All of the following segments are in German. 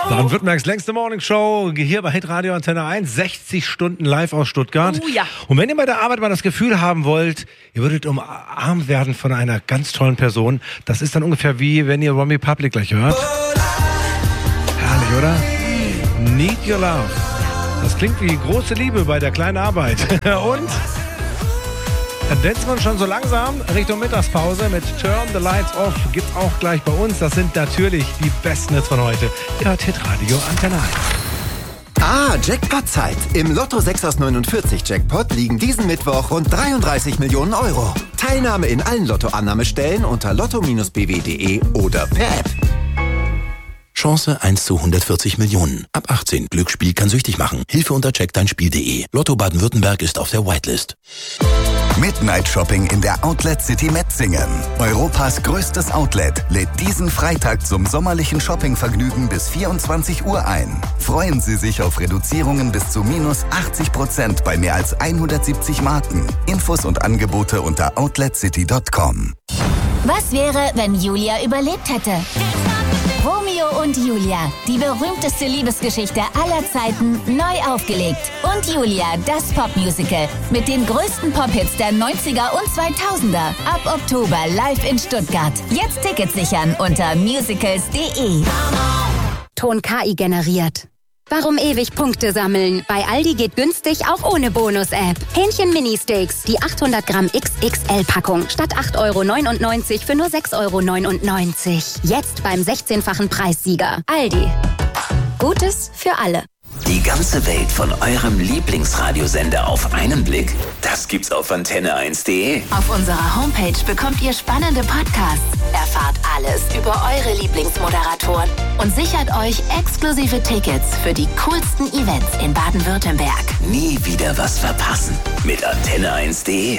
Baden-Württembergs längste Morningshow hier bei Hitradio Antenne 1, 60 Stunden live aus Stuttgart. Oh ja. Und wenn ihr bei der Arbeit mal das Gefühl haben wollt, ihr würdet umarmt werden von einer ganz tollen Person, das ist dann ungefähr wie wenn ihr Romy Public gleich hört. Herrlich, oder? Need Your Love. Das klingt wie große Liebe bei der kleinen Arbeit. Und dann tanzt man schon so langsam Richtung Mittagspause mit Turn the Lights Off. Gibt's auch gleich bei uns. Das sind natürlich die besten Hits von heute. Ihr hört Hitradio Antenne 1. Jackpot-Zeit. Im Lotto 6 aus 49 Jackpot liegen diesen Mittwoch rund 33 Millionen Euro. Teilnahme in allen Lotto-Annahmestellen unter lotto-bw.de oder per App. Chance 1 zu 140 Millionen. Ab 18. Glücksspiel kann süchtig machen. Hilfe unter checkdeinspiel.de. Lotto Baden-Württemberg ist auf der Whitelist. Midnight Shopping in der Outlet City Metzingen. Europas größtes Outlet lädt diesen Freitag zum sommerlichen Shoppingvergnügen bis 24 Uhr ein. Freuen Sie sich auf Reduzierungen bis zu minus 80% bei mehr als 170 Marken. Infos und Angebote unter outletcity.com. Was wäre, wenn Julia überlebt hätte? Romeo und Julia, die berühmteste Liebesgeschichte aller Zeiten, neu aufgelegt. Und Julia, das Popmusical mit den größten Pop-Hits der 90er und 2000er. Ab Oktober live in Stuttgart. Jetzt Tickets sichern unter musicals.de. Ton KI generiert. Warum ewig Punkte sammeln? Bei Aldi geht günstig auch ohne Bonus-App. Hähnchen-Mini-Steaks, die 800 Gramm XXL-Packung. Statt 8,99 € für nur 6,99 €. Jetzt beim 16-fachen Preissieger. Aldi. Gutes für alle. Die ganze Welt von eurem Lieblingsradiosender auf einen Blick? Das gibt's auf antenne1.de. Auf unserer Homepage bekommt ihr spannende Podcasts, erfahrt alles über eure Lieblingsmoderatoren und sichert euch exklusive Tickets für die coolsten Events in Baden-Württemberg. Nie wieder was verpassen mit antenne1.de.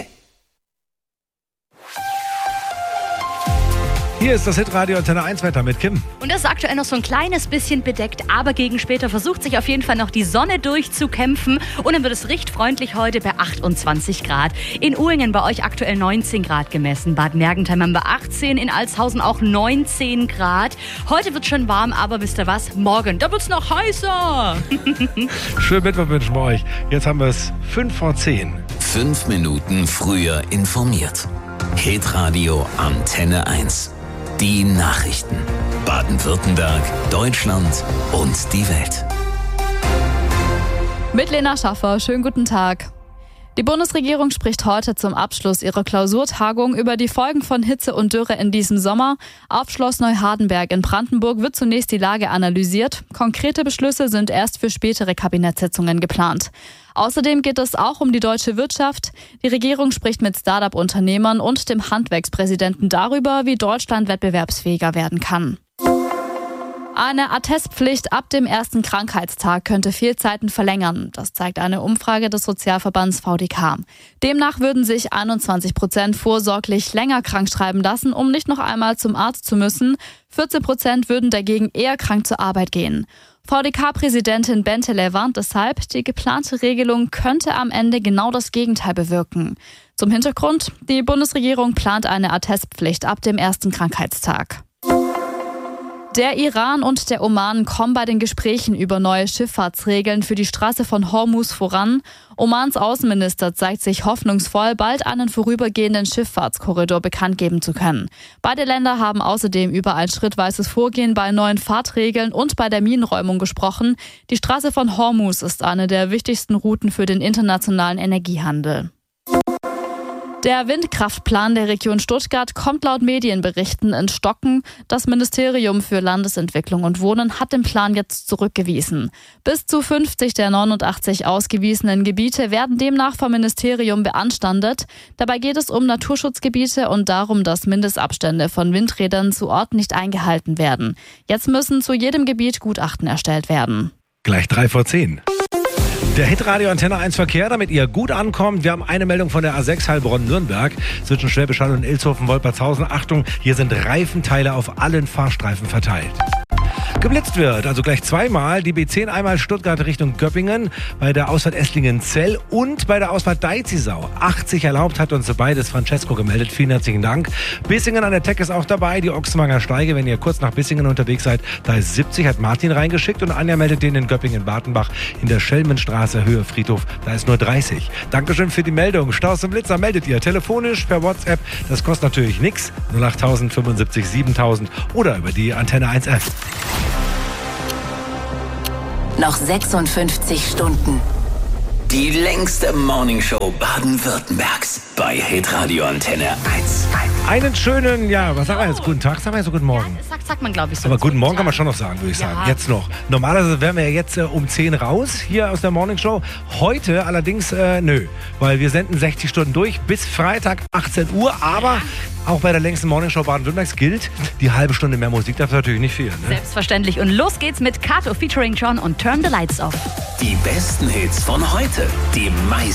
Hier ist das Hitradio Antenne 1 Wetter mit Kim. Und das ist aktuell noch so ein kleines bisschen bedeckt, aber gegen später versucht sich auf jeden Fall noch die Sonne durchzukämpfen. Und dann wird es recht freundlich heute bei 28 Grad. In Uhringen bei euch aktuell 19 Grad gemessen. Bad Mergentheim haben wir 18, in Altshausen auch 19 Grad. Heute wird schon warm, aber wisst ihr was? Morgen, da wird es noch heißer. Schönen Mittwoch wünschen wir euch. Jetzt haben wir es 5 vor 10. 5 Minuten früher informiert. Hitradio Antenne 1. Die Nachrichten. Baden-Württemberg, Deutschland und die Welt. Mit Lena Schaffer, schönen guten Tag. Die Bundesregierung spricht heute zum Abschluss ihrer Klausurtagung über die Folgen von Hitze und Dürre in diesem Sommer. Auf Schloss Neuhardenberg in Brandenburg wird zunächst die Lage analysiert. Konkrete Beschlüsse sind erst für spätere Kabinettssitzungen geplant. Außerdem geht es auch um die deutsche Wirtschaft. Die Regierung spricht mit Start-up-Unternehmern und dem Handwerkspräsidenten darüber, wie Deutschland wettbewerbsfähiger werden kann. Eine Attestpflicht ab dem ersten Krankheitstag könnte Fehlzeiten verlängern. Das zeigt eine Umfrage des Sozialverbands VDK. Demnach würden sich 21% vorsorglich länger krankschreiben lassen, um nicht noch einmal zum Arzt zu müssen. 14% würden dagegen eher krank zur Arbeit gehen. VDK-Präsidentin Benteler warnt deshalb, die geplante Regelung könnte am Ende genau das Gegenteil bewirken. Zum Hintergrund, die Bundesregierung plant eine Attestpflicht ab dem ersten Krankheitstag. Der Iran und der Oman kommen bei den Gesprächen über neue Schifffahrtsregeln für die Straße von Hormuz voran. Omans Außenminister zeigt sich hoffnungsvoll, bald einen vorübergehenden Schifffahrtskorridor bekannt geben zu können. Beide Länder haben außerdem über ein schrittweises Vorgehen bei neuen Fahrtregeln und bei der Minenräumung gesprochen. Die Straße von Hormuz ist eine der wichtigsten Routen für den internationalen Energiehandel. Der Windkraftplan der Region Stuttgart kommt laut Medienberichten ins Stocken. Das Ministerium für Landesentwicklung und Wohnen hat den Plan jetzt zurückgewiesen. Bis zu 50 der 89 ausgewiesenen Gebiete werden demnach vom Ministerium beanstandet. Dabei geht es um Naturschutzgebiete und darum, dass Mindestabstände von Windrädern zu Ort nicht eingehalten werden. Jetzt müssen zu jedem Gebiet Gutachten erstellt werden. Gleich 3 vor 10. Der Hitradio Antenne 1 Verkehr, damit ihr gut ankommt. Wir haben eine Meldung von der A6 Heilbronn-Nürnberg zwischen Schwäbisch Hall und Ilshofen-Wolpertshausen. Achtung, hier sind Reifenteile auf allen Fahrstreifen verteilt. geblitzt wird. Also gleich zweimal. Die B10 einmal Stuttgart Richtung Göppingen, bei der Ausfahrt Esslingen-Zell und bei der Ausfahrt Deizisau. 80 erlaubt hat uns beides Francesco gemeldet. Vielen herzlichen Dank. Bissingen an der Teck ist auch dabei. Die Ochsenwanger Steige, wenn ihr kurz nach Bissingen unterwegs seid, da ist 70, hat Martin reingeschickt. Und Anja meldet den in Göppingen-Bartenbach in der Schelmenstraße, Höhe Friedhof. Da ist nur 30. Dankeschön für die Meldung. Staus und Blitzer meldet ihr telefonisch, per WhatsApp. Das kostet natürlich nichts. 08000 75 7000 oder über die Antenne 1 App. Noch 56 Stunden. Die längste Morningshow Baden-Württembergs bei Hitradio Antenne 1. Einen schönen, was sagen wir jetzt? Guten Tag, sagen wir jetzt so guten Morgen. Ja, sagt man, glaube ich, so. Aber guten Morgen kann man schon noch sagen, würde ich sagen. Jetzt noch. Normalerweise wären wir ja jetzt um 10 raus, hier aus der Morningshow. Heute allerdings nö, weil wir senden 60 Stunden durch bis Freitag 18 Uhr. Aber auch bei der längsten Morningshow Baden-Württembergs gilt, die halbe Stunde mehr Musik darf natürlich nicht fehlen. Ne? Selbstverständlich. Und los geht's mit Kato featuring John und Turn the Lights Off. Die besten Hits von heute, die meisten